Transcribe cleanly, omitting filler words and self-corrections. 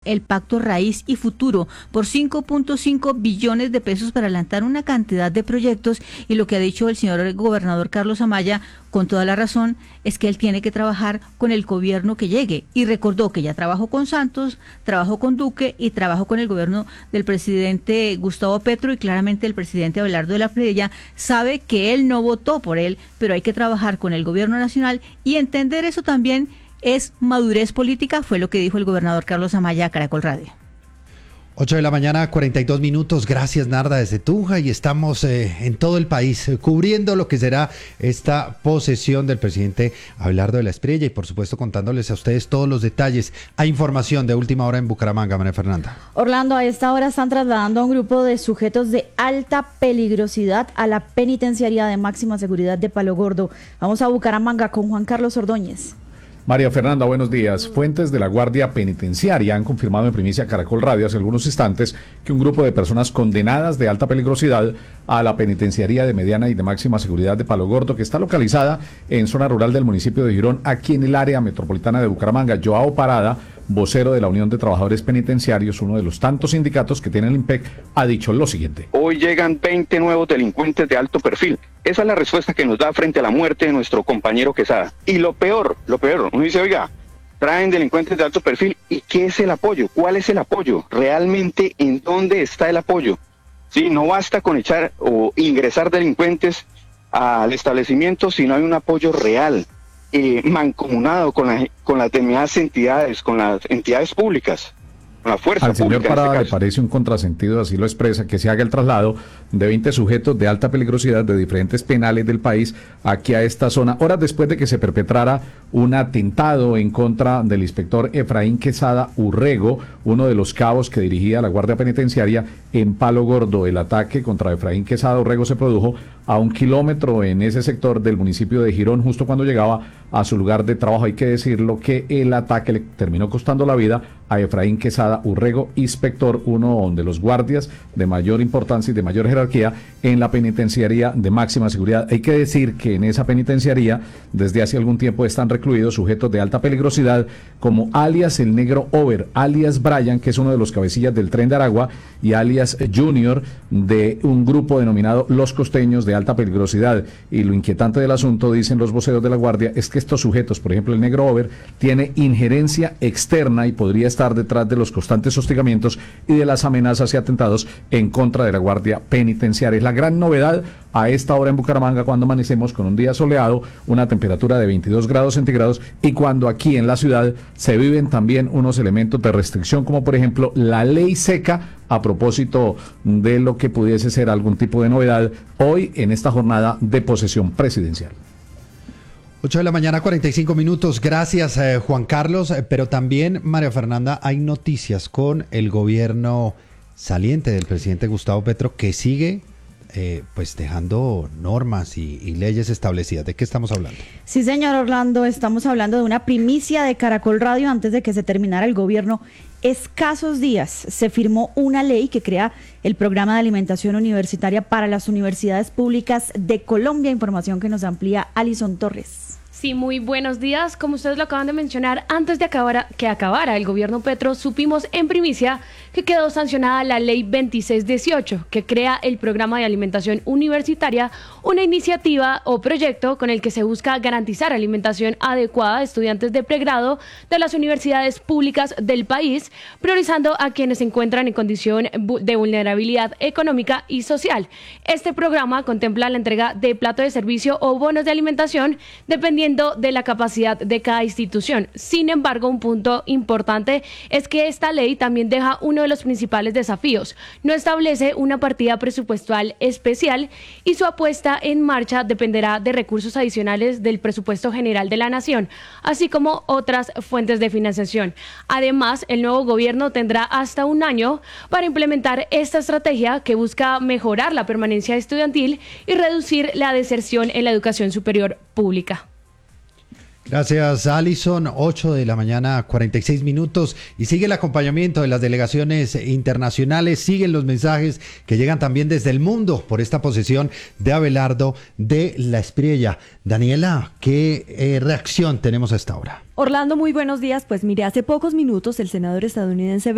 el Pacto Raíz y Futuro por 5.5 billones de pesos para adelantar una cantidad de proyectos, y lo que ha dicho el señor gobernador Carlos Amaya, con toda la razón, es que él tiene que trabajar con el gobierno que llegue, y recordó que ya trabajó con Santos, trabajó con Duque y trabajó con el gobierno del presidente Gustavo Petro, y claramente el presidente Abelardo de la Espriella sabe que él no votó por él, pero hay que trabajar con el gobierno nacional y entender eso también es madurez política, fue lo que dijo el gobernador Carlos Amaya a Caracol Radio. 8 de la mañana, 42 minutos. Gracias, Narda, desde Tunja, y estamos en todo el país cubriendo lo que será esta posesión del presidente Abelardo de la Espriella y, por supuesto, contándoles a ustedes todos los detalles. Hay información de última hora en Bucaramanga, María Fernanda. Orlando, a esta hora están trasladando a un grupo de sujetos de alta peligrosidad a la penitenciaría de máxima seguridad de Palo Gordo. Vamos a Bucaramanga con Juan Carlos Ordóñez. María Fernanda, buenos días. Fuentes de la Guardia Penitenciaria han confirmado en primicia a Caracol Radio hace algunos instantes que un grupo de personas condenadas de alta peligrosidad a la penitenciaría de mediana y de máxima seguridad de Palo Gordo, que está localizada en zona rural del municipio de Girón, aquí en el área metropolitana de Bucaramanga. Joao Parada, vocero de la Unión de Trabajadores Penitenciarios, uno de los tantos sindicatos que tiene el IMPEC, ha dicho lo siguiente. Hoy llegan 20 nuevos delincuentes de alto perfil. Esa es la respuesta que nos da frente a la muerte de nuestro compañero Quesada. Y lo peor, uno dice, oiga, traen delincuentes de alto perfil, ¿y qué es el apoyo? ¿Cuál es el apoyo? ¿Realmente en dónde está el apoyo? Sí, no basta con echar o ingresar delincuentes al establecimiento si no hay un apoyo real, mancomunado con las demás entidades, con las entidades públicas, con la fuerza pública. Al señor Parada le parece un contrasentido, así lo expresa, que se haga el traslado de 20 sujetos de alta peligrosidad de diferentes penales del país aquí a esta zona, horas después de que se perpetrara un atentado en contra del inspector Efraín Quesada Urrego, uno de los cabos que dirigía la Guardia Penitenciaria en Palo Gordo. El ataque contra Efraín Quesada Urrego se produjo a 1 kilómetro en ese sector del municipio de Girón, justo cuando llegaba a su lugar de trabajo. Hay que decirlo que el ataque le terminó costando la vida a Efraín Quesada Urrego, inspector, uno de los guardias de mayor importancia y de mayor jerarquía en la penitenciaría de máxima seguridad. Hay que decir que en esa penitenciaría desde hace algún tiempo están recluidos sujetos de alta peligrosidad como alias el Negro Over, alias Brian, que es uno de los cabecillas del Tren de Aragua, y alias Junior, de un grupo denominado Los Costeños, de alta peligrosidad. Y lo inquietante del asunto, dicen los voceros de la Guardia, es que estos sujetos, por ejemplo el Negro Over, tiene injerencia externa y podría estar detrás de los constantes hostigamientos y de las amenazas y atentados en contra de la Guardia Penitenciaria. Es la gran novedad a esta hora en Bucaramanga, cuando amanecemos con un día soleado, una temperatura de 22 grados centígrados, y cuando aquí en la ciudad se viven también unos elementos de restricción, como por ejemplo la ley seca, a propósito de lo que pudiese ser algún tipo de novedad hoy en esta jornada de posesión presidencial. 8 de la mañana, 45 minutos. Gracias, Juan Carlos. Pero también, María Fernanda, hay noticias con el gobierno saliente del presidente Gustavo Petro, que sigue pues dejando normas y leyes establecidas. ¿De qué estamos hablando? Sí, señor Orlando, estamos hablando de una primicia de Caracol Radio. Antes de que se terminara el gobierno, escasos días, se firmó una ley que crea el programa de alimentación universitaria para las universidades públicas de Colombia. Información que nos amplía Alison Torres. Sí, muy buenos días. Como ustedes lo acaban de mencionar, antes de que acabara el gobierno Petro, supimos en primicia que quedó sancionada la Ley 2618, que crea el Programa de Alimentación Universitaria, una iniciativa o proyecto con el que se busca garantizar alimentación adecuada a estudiantes de pregrado de las universidades públicas del país, priorizando a quienes se encuentran en condición de vulnerabilidad económica y social. Este programa contempla la entrega de plato de servicio o bonos de alimentación dependiendo de la capacidad de cada institución. Sin embargo, un punto importante es que esta ley también deja uno de los principales desafíos. No establece una partida presupuestal especial y su puesta en marcha dependerá de recursos adicionales del presupuesto general de la Nación, así como otras fuentes de financiación. Además, el nuevo gobierno tendrá hasta un año para implementar esta estrategia que busca mejorar la permanencia estudiantil y reducir la deserción en la educación superior pública. Gracias, Alison. 8 de la mañana, 46 minutos. Y sigue el acompañamiento de las delegaciones internacionales. Siguen los mensajes que llegan también desde el mundo por esta posesión de Abelardo de la Espriella. Daniela, ¿qué reacción tenemos a esta hora? Orlando, muy buenos días. Pues mire, hace pocos minutos el senador estadounidense